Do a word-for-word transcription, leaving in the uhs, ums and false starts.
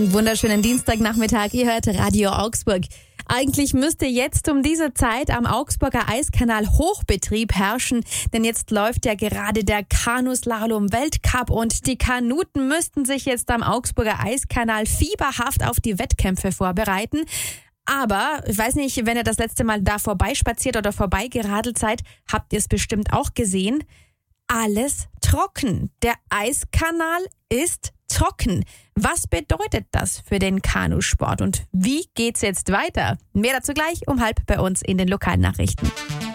Wunderschönen Dienstagnachmittag, ihr hört Radio Augsburg. Eigentlich müsste jetzt um diese Zeit am Augsburger Eiskanal Hochbetrieb herrschen, denn jetzt läuft ja gerade der Kanuslalom-Weltcup und die Kanuten müssten sich jetzt am Augsburger Eiskanal fieberhaft auf die Wettkämpfe vorbereiten. Aber ich weiß nicht, wenn ihr das letzte Mal da vorbeispaziert oder vorbeigeradelt seid, habt ihr es bestimmt auch gesehen. Alles trocken. Der Eiskanal ist trocken. Was bedeutet das für den Kanusport und wie geht's jetzt weiter? Mehr dazu gleich um halb bei uns in den Lokalnachrichten.